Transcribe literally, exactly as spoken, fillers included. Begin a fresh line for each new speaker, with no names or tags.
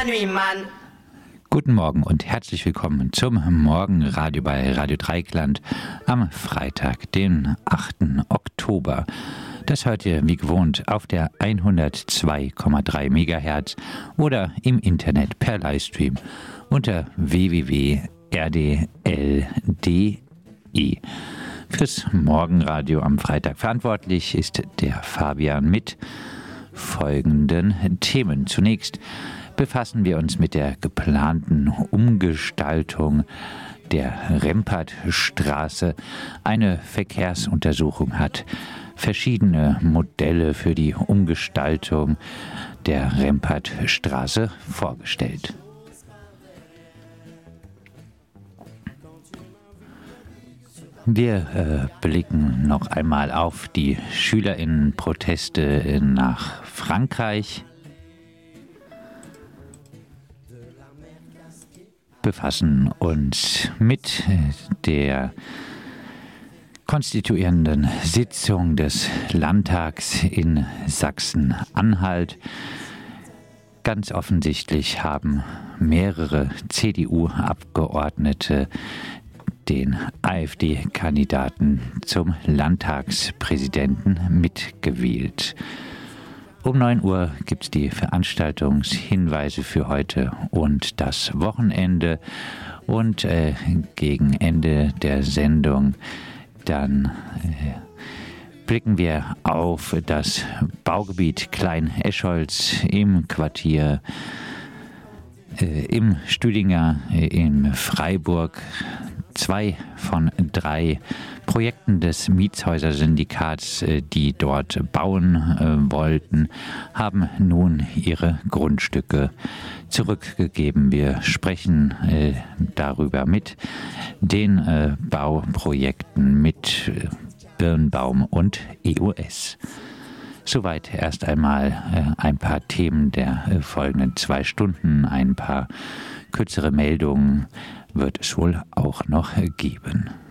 la nuit, man.
Guten Morgen und herzlich willkommen zum Morgenradio bei Radio Dreieckland am Freitag, den achten Oktober. Das heute wie gewohnt auf der hundertzwei Komma drei Megahertz oder im Internet per Livestream unter w w w punkt r d l punkt d e. Fürs Morgenradio am Freitag verantwortlich ist der Fabian mit folgenden Themen. Zunächst befassen wir uns mit der geplanten Umgestaltung der Rempertstraße. Eine Verkehrsuntersuchung hat verschiedene Modelle für die Umgestaltung der Rempertstraße vorgestellt. Wir äh, blicken noch einmal auf die SchülerInnenproteste nach Frankreich, befassen uns mit der konstituierenden Sitzung des Landtags in Sachsen-Anhalt. Ganz offensichtlich haben mehrere C D U-Abgeordnete den AfD-Kandidaten zum Landtagspräsidenten mitgewählt. Um neun Uhr gibt es die Veranstaltungshinweise für heute und das Wochenende. Und äh, gegen Ende der Sendung dann äh, blicken wir auf das Baugebiet Klein-Escholz im Quartier äh, im Stüdinger äh, in Freiburg. Zwei von drei Projekten des Mietshäuser-Syndikats, die dort bauen äh, wollten, haben nun ihre Grundstücke zurückgegeben. Wir sprechen äh, darüber mit den äh, Bauprojekten mit äh, Birnbaum und E O S. Soweit erst einmal äh, ein paar Themen der äh, folgenden zwei Stunden, ein paar kürzere Meldungen wird es wohl auch noch geben.